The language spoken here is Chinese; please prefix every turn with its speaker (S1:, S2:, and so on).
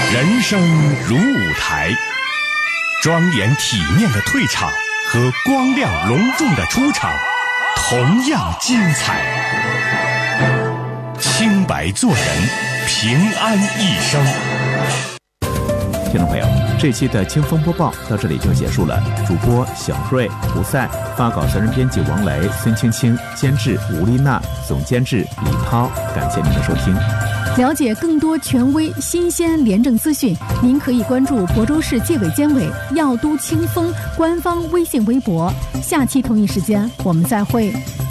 S1: 人生如舞台，庄严体面的退场和光亮隆重的出场同样精彩。清白做人，平安一生。
S2: 听众朋友，这期的清风播报到这里就结束了。主播小瑞、胡赛，发稿责任编辑王雷、孙青青，监制吴丽娜，总监制李涛。感谢您的收听。
S3: 了解更多权威、新鲜、廉政资讯，您可以关注亳州市纪委监委药都清风官方微信微博。下期同一时间我们再会。